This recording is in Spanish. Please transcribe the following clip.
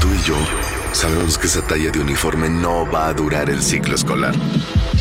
tú y yo sabemos que esa talla de uniforme no va a durar el ciclo escolar.